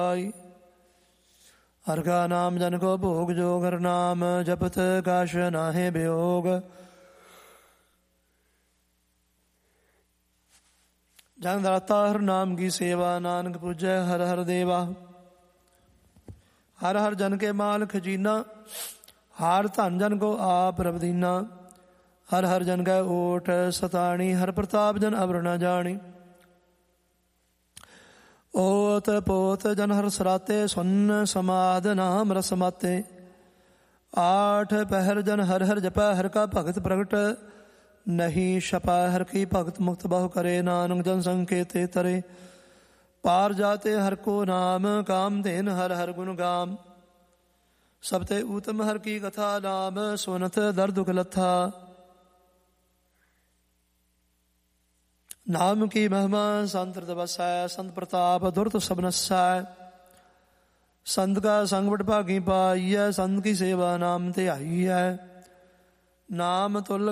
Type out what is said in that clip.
हर का नाम जन को भोग जो हर नाम जपत काश नाहे वियोग। जन दाता हर नाम की सेवा नानक पूजै हर हर देवा। हर हर जन के माल खजीना हार धन जन को आप रब दीना। हर हर जन का ओट सताणी हर प्रताप जन अवर न जानी। ओत पोत जन हर सराते सुन समाद नाम रस माते। आठ पहर जन हर हर जपै हर का भगत प्रगट नहीं छपा। हर की भगत मुक्त बहु करे नानक जन संकेते तरे। पार जाते हर को नाम काम देन हर हर गुण गाम। सबते उत्तम हर की कथा नाम सुनत दर दुख लथा। नाम की महिमा संत बसै संत प्रताप दुरत सब नसै। संत का संग बट भागी पाई है संत की सेवा नाम ते आई है। नाम तुल